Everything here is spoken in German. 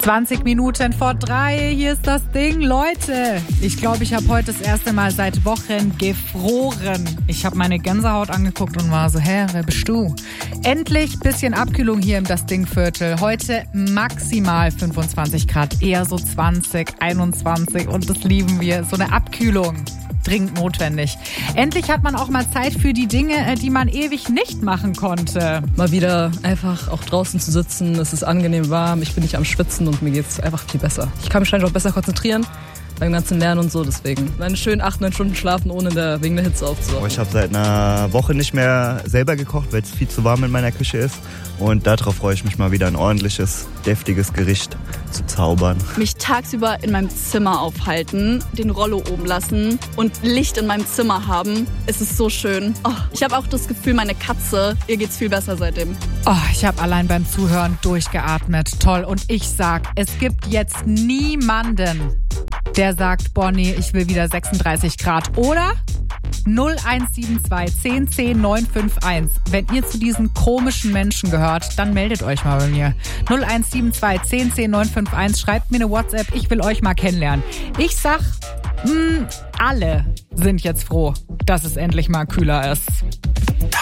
20 Minuten vor 3, hier ist das Ding. Leute, ich glaube, ich habe heute das erste Mal seit Wochen gefroren. Ich habe meine Gänsehaut angeguckt und war so, hä, wer bist du? Endlich bisschen Abkühlung hier im Das Ding-Viertel. Heute maximal 25 Grad, eher so 20, 21 und das lieben wir. So eine Abkühlung. Dringend notwendig. Endlich hat man auch mal Zeit für die Dinge, die man ewig nicht machen konnte. Mal wieder einfach auch draußen zu sitzen, es ist angenehm warm, ich bin nicht am Schwitzen und mir geht's einfach viel besser. Ich kann mich wahrscheinlich auch besser konzentrieren beim ganzen Lernen und so, deswegen. Meine schön 8-9 Stunden schlafen, ohne wegen der Hitze aufzuwachen. Ich habe seit einer Woche nicht mehr selber gekocht, weil es viel zu warm in meiner Küche ist. Und darauf freue ich mich mal wieder, ein ordentliches, deftiges Gericht zu zaubern. Mich tagsüber in meinem Zimmer aufhalten, den Rollo oben lassen und Licht in meinem Zimmer haben. Es ist so schön. Oh, ich habe auch das Gefühl, meine Katze, ihr geht's viel besser seitdem. Oh, ich habe allein beim Zuhören durchgeatmet. Toll. Und ich sag, es gibt jetzt niemanden, der sagt, Bonnie, ich will wieder 36 Grad. Oder 0172 10 10 951. Wenn ihr zu diesen komischen Menschen gehört, dann meldet euch mal bei mir. 0172 10 10 951. Schreibt mir eine WhatsApp. Ich will euch mal kennenlernen. Ich sag, alle sind jetzt froh, dass es endlich mal kühler ist.